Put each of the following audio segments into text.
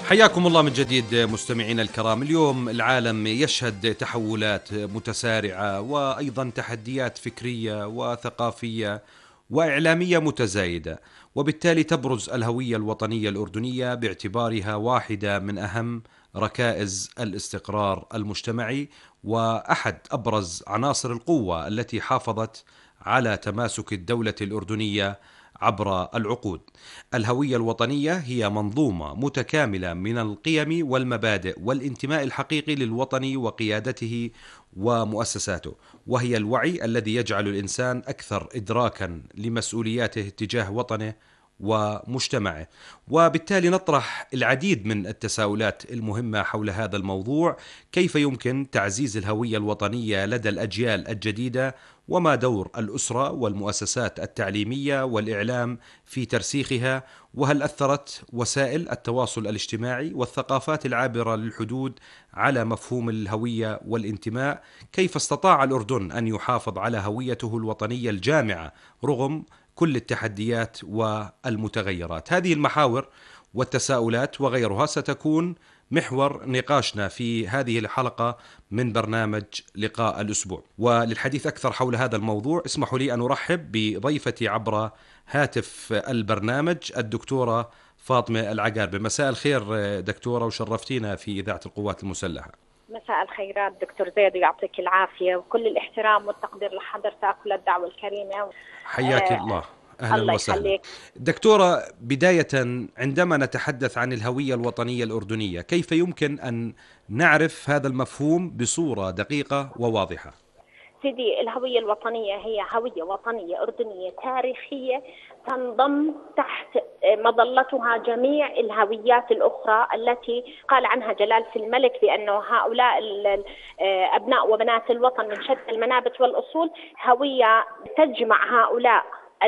حياكم الله من جديد مستمعينا الكرام. اليوم العالم يشهد تحولات متسارعة وأيضا تحديات فكرية وثقافية وإعلامية متزايدة، وبالتالي تبرز الهوية الوطنية الأردنية باعتبارها واحدة من أهم ركائز الاستقرار المجتمعي وأحد أبرز عناصر القوة التي حافظت على تماسك الدولة الأردنية عبر العقود. الهوية الوطنية هي منظومة متكاملة من القيم والمبادئ والانتماء الحقيقي للوطن وقيادته ومؤسساته، وهي الوعي الذي يجعل الإنسان أكثر إدراكا لمسؤولياته تجاه وطنه ومجتمعه. وبالتالي نطرح العديد من التساؤلات المهمة حول هذا الموضوع: كيف يمكن تعزيز الهوية الوطنية لدى الأجيال الجديدة؟ وما دور الأسرة والمؤسسات التعليمية والإعلام في ترسيخها؟ وهل أثرت وسائل التواصل الاجتماعي والثقافات العابرة للحدود على مفهوم الهوية والانتماء؟ كيف استطاع الأردن أن يحافظ على هويته الوطنية الجامعة رغم كل التحديات والمتغيرات؟ هذه المحاور والتساؤلات وغيرها ستكون محور نقاشنا في هذه الحلقة من برنامج لقاء الأسبوع. وللحديث أكثر حول هذا الموضوع اسمحوا لي أن أرحب بضيفتي عبر هاتف البرنامج الدكتورة فاطمة العقاربة. مساء الخير دكتورة، وشرفتينا في إذاعة القوات المسلحة. مساء الخيرات دكتور زيد، ويعطيك العافية وكل الاحترام والتقدير لحضرتك وللدعوة الكريمة. حياك الله، أهلا الله وسهلا. يخليك دكتورة، بداية عندما نتحدث عن الهوية الوطنية الأردنية كيف يمكن أن نعرف هذا المفهوم بصورة دقيقة وواضحة؟ سيدي، الهوية الوطنية هي هوية وطنية أردنية تاريخية تنضم تحت مظلتها جميع الهويات الأخرى التي قال عنها جلالة الملك بأنه هؤلاء أبناء وبنات الوطن من شتى المنابت والأصول، هوية تجمع هؤلاء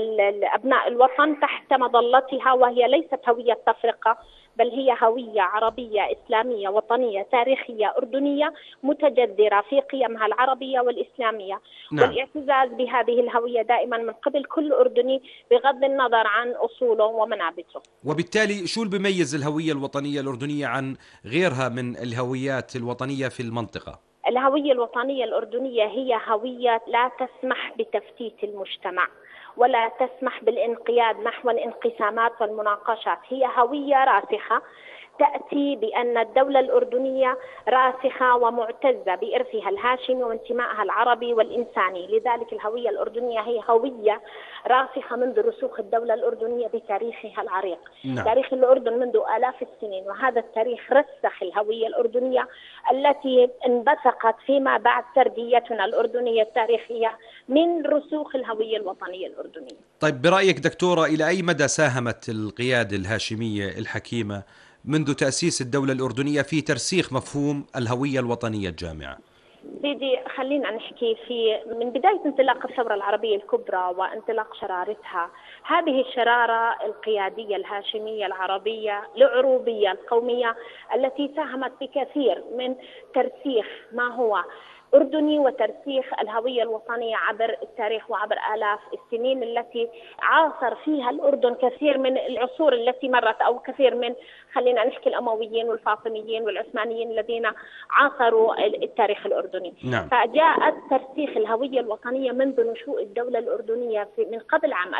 أبناء الوطن تحت مظلتها، وهي ليست هوية تفرقة بل هي هوية عربية إسلامية وطنية تاريخية أردنية متجذرة في قيمها العربية والإسلامية. نعم. والاعتزاز بهذه الهوية دائما من قبل كل أردني بغض النظر عن أصوله ومنابته. وبالتالي شو اللي بيميز الهوية الوطنية الأردنية عن غيرها من الهويات الوطنية في المنطقة؟ الهوية الوطنية الأردنية هي هوية لا تسمح بتفتيت المجتمع ولا تسمح بالانقياد نحو الانقسامات والمناقشات. هي هوية راسخة تأتي بأن الدولة الأردنية راسخة ومعتزة بإرثها الهاشمي وانتمائها العربي والإنساني. لذلك الهوية الأردنية هي هوية راسخة منذ رسوخ الدولة الأردنية بتاريخها العريق. نعم. تاريخ الأردن منذ آلاف السنين، وهذا التاريخ رسخ الهوية الأردنية التي انبثقت فيما بعد سرديتنا الأردنية التاريخية من رسوخ الهوية الوطنية الأردنية. طيب، برأيك دكتورة إلى أي مدى ساهمت القيادة الهاشمية الحكيمة منذ تأسيس الدولة الأردنية في ترسيخ مفهوم الهوية الوطنية الجامعة؟ سيدي، خلينا نحكي من بداية انطلاق الثورة العربية الكبرى وانطلاق شرارتها. هذه الشرارة القيادية الهاشمية العربية العروبية القومية التي ساهمت بكثير من ترسيخ ما هو أردني وترسيخ الهوية الوطنية عبر التاريخ وعبر آلاف السنين التي عاصر فيها الأردن كثير من العصور التي مرت، أو كثير من، خلينا نحكي، الأمويين والفاطميين والعثمانيين الذين عاصروا التاريخ الأردني. نعم. فجاءت ترسيخ الهوية الوطنية منذ نشوء الدولة الأردنية من قبل عام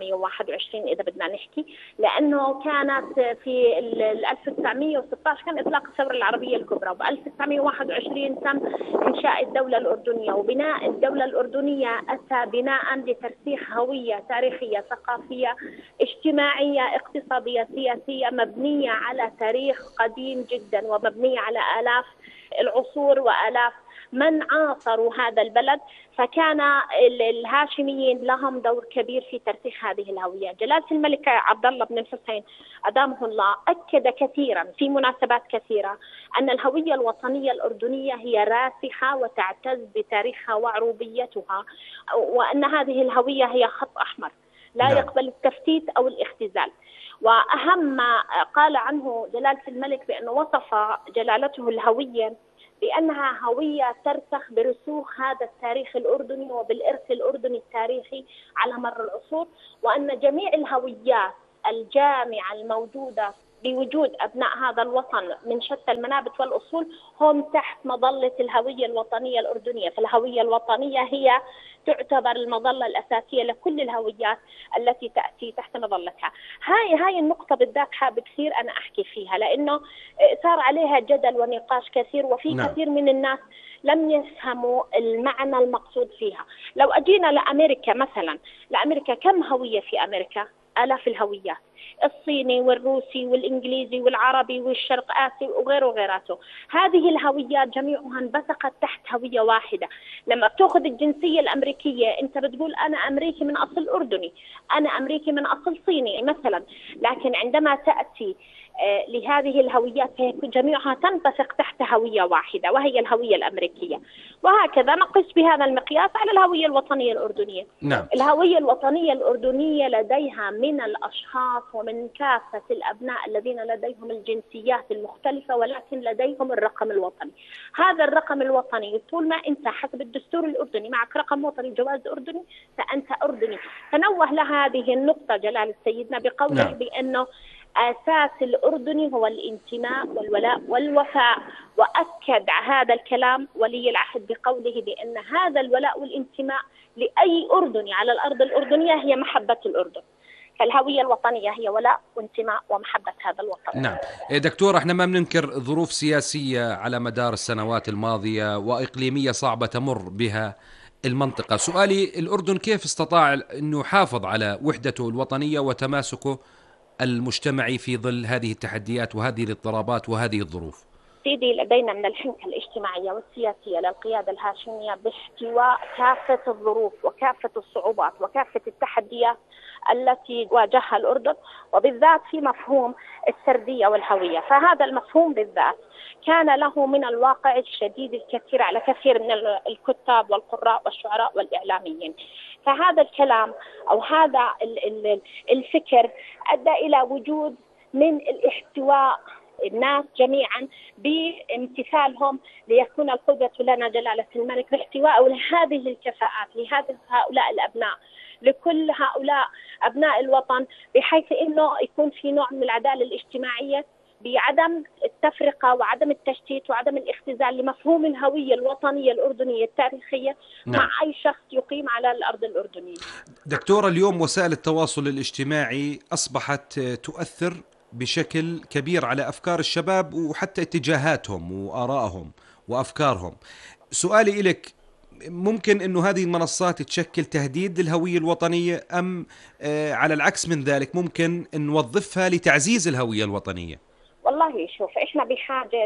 1921 إذا بدنا نحكي، لأنه كانت في 1916 كان إطلاق الثورة العربية الكبرى، وب 1921 تم إنشاء الدولة الأردنية. وبناء الدولة الأردنية أتى بناء لترسيخ هوية تاريخية ثقافية اجتماعية اقتصادية سياسية مبنية على تاريخ قديم جدا ومبنية على آلاف العصور وآلاف من عاصروا هذا البلد. فكان الهاشميين لهم دور كبير في ترسيخ هذه الهوية. جلالة الملك عبد الله بن الحسين أدامه الله أكد كثيرا في مناسبات كثيرة أن الهوية الوطنية الأردنية هي راسخة وتعتز بتاريخها وعروبيتها، وأن هذه الهوية هي خط أحمر لا يقبل التفتيت أو الاختزال. وأهم ما قال عنه جلالة الملك بأنه وصف جلالته الهوية بأنها هوية ترسخ برسوخ هذا التاريخ الأردني وبالإرث الأردني التاريخي على مر العصور، وأن جميع الهويات الجامعة الموجودة بوجود أبناء هذا الوطن من شتى المنابت والأصول هم تحت مظلة الهوية الوطنية الأردنية. فالهوية الوطنية هي تعتبر المظلة الأساسية لكل الهويات التي تأتي تحت مظلتها. هاي النقطة بالذات حابب كثير أنا أحكي فيها، لأنه صار عليها جدل ونقاش كثير، وفي كثير من الناس لم يفهموا المعنى المقصود فيها. لو أجينا لأمريكا مثلا، لأمريكا كم هوية في أمريكا؟ آلاف الهويات، الصيني والروسي والإنجليزي والعربي والشرق آسي وغيره وغيراته. هذه الهويات جميعها انبثقت تحت هوية واحدة. لما بتأخذ الجنسية الأمريكية أنت بتقول أنا أمريكي من أصل أردني، أنا أمريكي من أصل صيني مثلا، لكن عندما تأتي لهذه الهويات فهي جميعها تنبثق تحت هوية واحدة وهي الهوية الأمريكية. وهكذا نقيس بهذا المقياس على الهوية الوطنية الأردنية. نعم. الهوية الوطنية الأردنية لديها من الأشخاص ومن كافة الأبناء الذين لديهم الجنسيات المختلفة، ولكن لديهم الرقم الوطني. هذا الرقم الوطني طول ما أنت حسب الدستور الأردني معك رقم وطني جواز أردني فأنت أردني. تنوه لهذه النقطة جلالة سيدنا بقوله نعم. بأنه أساس الأردني هو الانتماء والولاء والوفاء، وأكد هذا الكلام ولي العهد بقوله بأن هذا الولاء والانتماء لأي أردني على الأرض الأردنية هي محبة الأردن. فالهوية الوطنية هي ولاء وانتماء ومحبة هذا الوطن. نعم دكتور، احنا ما بننكر ظروف سياسية على مدار السنوات الماضية وإقليمية صعبة تمر بها المنطقة. سؤالي، الأردن كيف استطاع أنه يحافظ على وحدته الوطنية وتماسكه المجتمعي في ظل هذه التحديات وهذه الاضطرابات وهذه الظروف؟ سيدي، لدينا من الحنكة الاجتماعية والسياسية للقيادة الهاشمية باحتواء كافة الظروف وكافة الصعوبات وكافة التحديات التي واجهها الأردن، وبالذات في مفهوم السردية والهوية. فهذا المفهوم بالذات كان له من الواقع الشديد الكثير على كثير من الكتاب والقراء والشعراء والإعلاميين. فهذا الكلام أو هذا الفكر أدى إلى وجود من الاحتواء الناس جميعا بامتثالهم ليكون القدوة لنا جلالة الملك باحتواء لهذه الكفاءات هؤلاء الأبناء، لكل هؤلاء أبناء الوطن، بحيث أنه يكون في نوع من العدالة الاجتماعية بعدم التفرقة وعدم التشتيت وعدم الاختزال لمفهوم الهوية الوطنية الأردنية التاريخية. نعم. مع أي شخص يقيم على الأرض الأردنية. دكتورة، اليوم وسائل التواصل الاجتماعي أصبحت تؤثر بشكل كبير على أفكار الشباب وحتى اتجاهاتهم وآرائهم وأفكارهم. سؤالي إليك، ممكن أنه هذه المنصات تشكل تهديد للهوية الوطنية أم على العكس من ذلك ممكن أن نوظفها لتعزيز الهوية الوطنية؟ والله شوف، إحنا بحاجة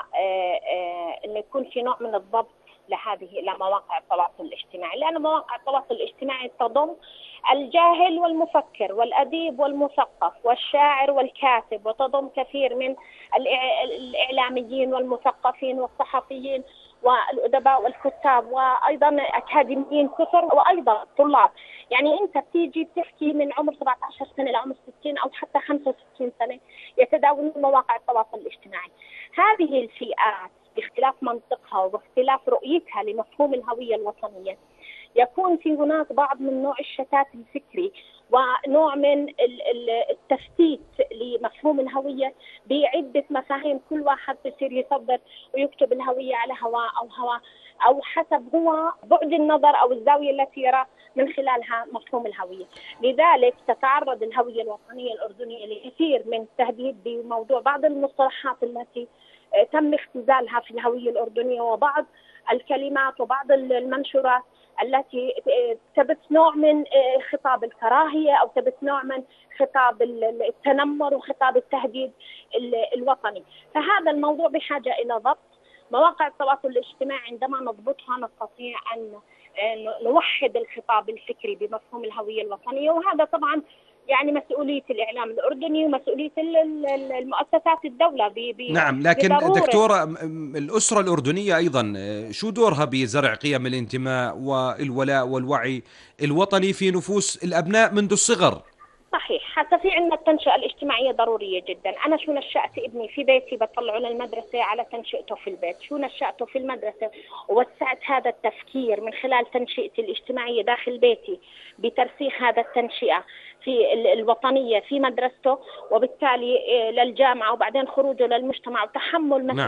أن يكون في نوع من الضبط لمواقع التواصل الاجتماعي، لأن مواقع التواصل الاجتماعي تضم الجاهل والمفكر والأديب والمثقف والشاعر والكاتب، وتضم كثير من الإعلاميين والمثقفين والصحفيين والأدباء والكتاب، وأيضا أكاديميين كثر، وأيضا طلاب. يعني أنت بتيجي بتحكي من عمر 17 سنة لعمر 60 أو حتى 65 سنة يتداولون مواقع التواصل الاجتماعي. هذه الفئات باختلاف منطقها وباختلاف رؤيتها لمفهوم الهوية الوطنية يكون في هناك بعض من نوع الشتات الفكري ونوع من التفتيت لمفهوم الهوية بعدة مفاهيم. كل واحد بصير يصدر ويكتب الهوية على هواء أو حسب هو بعد النظر أو الزاوية التي يرى من خلالها مفهوم الهوية. لذلك تتعرض الهوية الوطنية الأردنية لكثير من التهديد بموضوع بعض المصطلحات التي تم اختزالها في الهوية الأردنية، وبعض الكلمات وبعض المنشورات التي تبث نوع من خطاب الكراهية أو تبث نوع من خطاب التنمر وخطاب التهديد الوطني. فهذا الموضوع بحاجة إلى ضبط. مواقع التواصل الاجتماعي عندما نضبطها نستطيع أن نوحد الخطاب الفكري بمفهوم الهوية الوطنية، وهذا طبعا يعني مسؤولية الإعلام الأردني ومسؤولية المؤسسات الدولة. نعم، لكن دكتورة، الأسرة الأردنية أيضا شو دورها بزرع قيم الانتماء والولاء والوعي الوطني في نفوس الأبناء منذ الصغر؟ صحيح، حتى في عندنا التنشئة الاجتماعية ضرورية جدا. أنا شو نشأت ابني في بيتي بطلعه للمدرسة على تنشئته في البيت، شو نشأته في المدرسة ووسعت هذا التفكير من خلال تنشئتي الاجتماعية داخل بيتي بترسيخ هذا التنشئة في الوطنية في مدرسته، وبالتالي للجامعة، وبعدين خروجه للمجتمع وتحمل نعم.